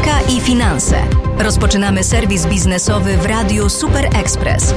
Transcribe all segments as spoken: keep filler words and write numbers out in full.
Polityka i finanse. Rozpoczynamy serwis biznesowy w Radiu Super Express.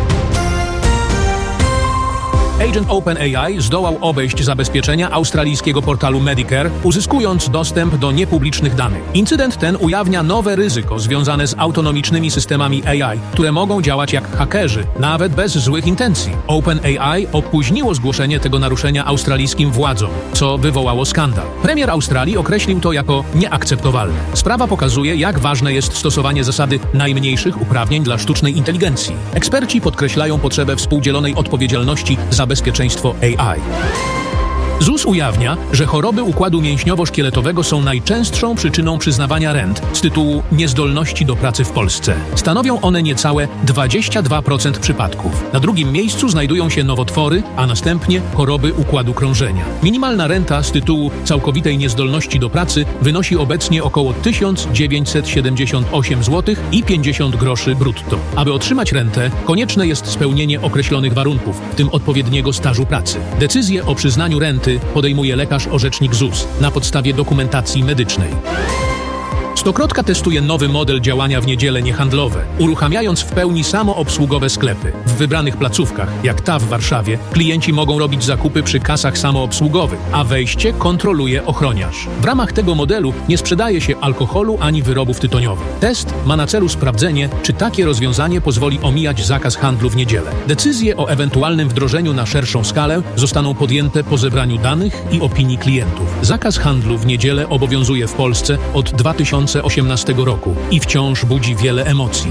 Agent OpenAI zdołał obejść zabezpieczenia australijskiego portalu Medicare, uzyskując dostęp do niepublicznych danych. Incydent ten ujawnia nowe ryzyko związane z autonomicznymi systemami A I, które mogą działać jak hakerzy, nawet bez złych intencji. OpenAI opóźniło zgłoszenie tego naruszenia australijskim władzom, co wywołało skandal. Premier Australii określił to jako nieakceptowalne. Sprawa pokazuje, jak ważne jest stosowanie zasady najmniejszych uprawnień dla sztucznej inteligencji. Eksperci podkreślają potrzebę współdzielonej odpowiedzialności za bezpieczeństwo A I. Z U S ujawnia, że choroby układu mięśniowo-szkieletowego są najczęstszą przyczyną przyznawania rent z tytułu niezdolności do pracy w Polsce. Stanowią one niecałe dwadzieścia dwa procent przypadków. Na drugim miejscu znajdują się nowotwory, a następnie choroby układu krążenia. Minimalna renta z tytułu całkowitej niezdolności do pracy wynosi obecnie około tysiąc dziewięćset siedemdziesiąt osiem złotych i pięćdziesiąt groszy brutto. Aby otrzymać rentę, konieczne jest spełnienie określonych warunków, w tym odpowiedniego stażu pracy. Decyzję o przyznaniu renty podejmuje lekarz-orzecznik Z U S na podstawie dokumentacji medycznej. Stokrotka testuje nowy model działania w niedziele niehandlowe, uruchamiając w pełni samoobsługowe sklepy. W wybranych placówkach, jak ta w Warszawie, klienci mogą robić zakupy przy kasach samoobsługowych, a wejście kontroluje ochroniarz. W ramach tego modelu nie sprzedaje się alkoholu ani wyrobów tytoniowych. Test ma na celu sprawdzenie, czy takie rozwiązanie pozwoli omijać zakaz handlu w niedzielę. Decyzje o ewentualnym wdrożeniu na szerszą skalę zostaną podjęte po zebraniu danych i opinii klientów. Zakaz handlu w niedzielę obowiązuje w Polsce od dwa tysiące osiemnastego roku i wciąż budzi wiele emocji.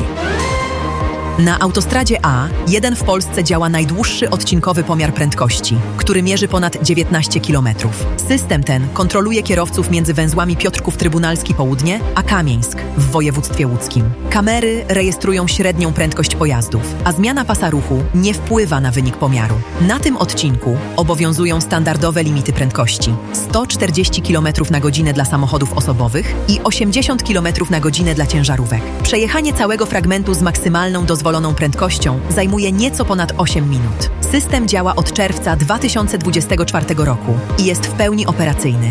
Na autostradzie A jeden w Polsce działa najdłuższy odcinkowy pomiar prędkości, który mierzy ponad dziewiętnaście kilometrów. System ten kontroluje kierowców między węzłami Piotrków Trybunalski Południe a Kamieńsk w województwie łódzkim. Kamery rejestrują średnią prędkość pojazdów, a zmiana pasa ruchu nie wpływa na wynik pomiaru. Na tym odcinku obowiązują standardowe limity prędkości: sto czterdzieści kilometrów na godzinę dla samochodów osobowych i osiemdziesiąt kilometrów na godzinę dla ciężarówek. Przejechanie całego fragmentu z maksymalną dozwoloną dozwoloną prędkością zajmuje nieco ponad osiem minut. System działa od czerwca dwa tysiące dwudziestego czwartego roku i jest w pełni operacyjny.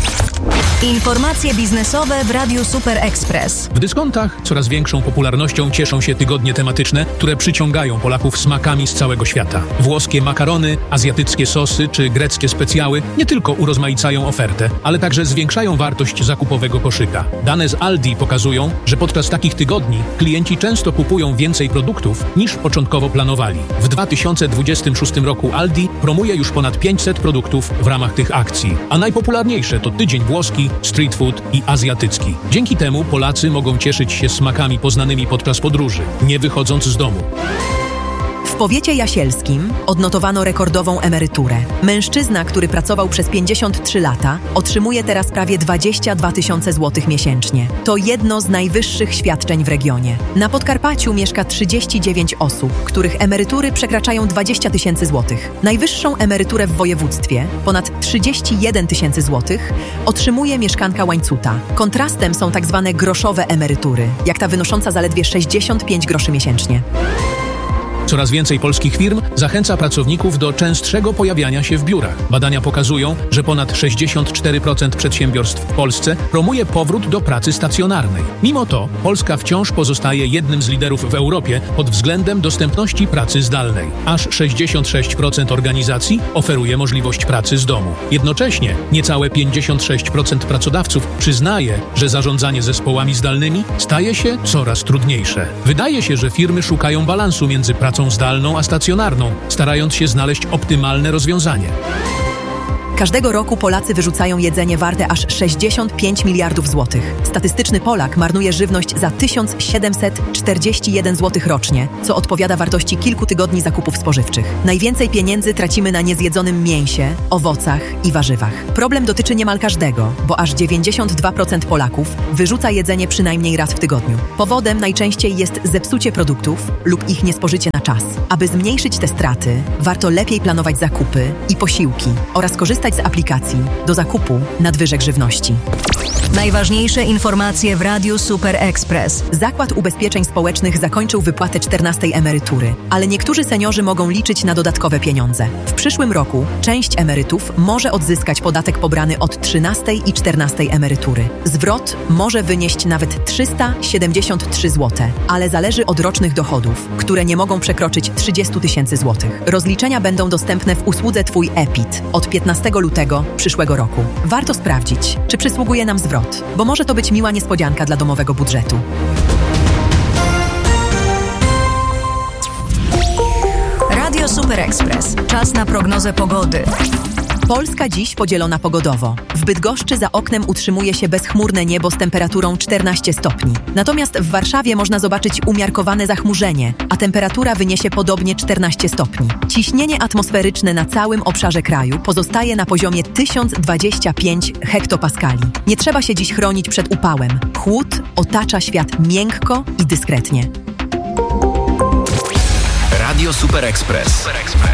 Informacje biznesowe w Radiu Super Express. W dyskontach coraz większą popularnością cieszą się tygodnie tematyczne, które przyciągają Polaków smakami z całego świata. Włoskie makarony, azjatyckie sosy czy greckie specjały nie tylko urozmaicają ofertę, ale także zwiększają wartość zakupowego koszyka. Dane z Aldi pokazują, że podczas takich tygodni klienci często kupują więcej produktów niż początkowo planowali. W dwa tysiące dwudziestym szóstym roku Aldi promuje już ponad pięćset produktów w ramach tych akcji, a najpopularniejsze to tydzień włoski, street food i azjatycki. Dzięki temu Polacy mogą cieszyć się smakami poznanymi podczas podróży, nie wychodząc z domu. W powiecie jasielskim odnotowano rekordową emeryturę. Mężczyzna, który pracował przez pięćdziesiąt trzy lata, otrzymuje teraz prawie dwadzieścia dwa tysiące złotych miesięcznie. To jedno z najwyższych świadczeń w regionie. Na Podkarpaciu mieszka trzydzieści dziewięć osób, których emerytury przekraczają dwadzieścia tysięcy złotych. Najwyższą emeryturę w województwie, ponad trzydzieści jeden tysięcy złotych, otrzymuje mieszkanka Łańcuta. Kontrastem są tak zwane groszowe emerytury, jak ta wynosząca zaledwie sześćdziesiąt pięć groszy miesięcznie. Coraz więcej polskich firm zachęca pracowników do częstszego pojawiania się w biurach. Badania pokazują, że ponad sześćdziesiąt cztery procent przedsiębiorstw w Polsce promuje powrót do pracy stacjonarnej. Mimo to Polska wciąż pozostaje jednym z liderów w Europie pod względem dostępności pracy zdalnej. Aż sześćdziesiąt sześć procent organizacji oferuje możliwość pracy z domu. Jednocześnie niecałe pięćdziesiąt sześć procent pracodawców przyznaje, że zarządzanie zespołami zdalnymi staje się coraz trudniejsze. Wydaje się, że firmy szukają balansu między pracą zdalną a stacjonarną, starając się znaleźć optymalne rozwiązanie. Każdego roku Polacy wyrzucają jedzenie warte aż sześćdziesiąt pięć miliardów złotych. Statystyczny Polak marnuje żywność za tysiąc siedemset czterdzieści jeden złotych rocznie, co odpowiada wartości kilku tygodni zakupów spożywczych. Najwięcej pieniędzy tracimy na niezjedzonym mięsie, owocach i warzywach. Problem dotyczy niemal każdego, bo aż dziewięćdziesiąt dwa procent Polaków wyrzuca jedzenie przynajmniej raz w tygodniu. Powodem najczęściej jest zepsucie produktów lub ich niespożycie na czas. Aby zmniejszyć te straty, warto lepiej planować zakupy i posiłki oraz korzystać z aplikacji do zakupu nadwyżek żywności. Najważniejsze informacje w Radiu Super Express. Zakład Ubezpieczeń Społecznych zakończył wypłatę czternastej emerytury, ale niektórzy seniorzy mogą liczyć na dodatkowe pieniądze. W przyszłym roku część emerytów może odzyskać podatek pobrany od trzynastej i czternastej emerytury. Zwrot może wynieść nawet trzysta siedemdziesiąt trzy złote, ale zależy od rocznych dochodów, które nie mogą przekroczyć trzydzieści tysięcy złotych. Rozliczenia będą dostępne w usłudze Twój E P I T od piętnastego lutego przyszłego roku. Warto sprawdzić, czy przysługuje nam zwrot, bo może to być miła niespodzianka dla domowego budżetu. Radio Super Express. Czas na prognozę pogody. Polska dziś podzielona pogodowo. W Bydgoszczy za oknem utrzymuje się bezchmurne niebo z temperaturą czternaście stopni. Natomiast w Warszawie można zobaczyć umiarkowane zachmurzenie, a temperatura wyniesie podobnie czternaście stopni. Ciśnienie atmosferyczne na całym obszarze kraju pozostaje na poziomie tysiąc dwadzieścia pięć hektopaskali. Nie trzeba się dziś chronić przed upałem. Chłód otacza świat miękko i dyskretnie. Radio Super Express.